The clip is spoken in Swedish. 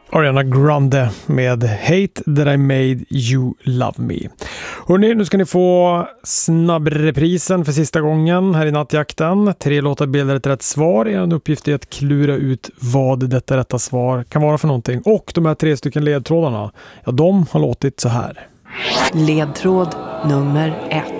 Ariana Grande med Hate That I Made You Love Me. Hörrni, nu ska ni få snabbreprisen för sista gången här i nattjakten. 3 låtar bildar ett rätt svar. En uppgift är att klura ut vad detta rätta svar kan vara för någonting. Och de här 3 stycken ledtrådarna, ja, de har låtit så här. Ledtråd nummer 1.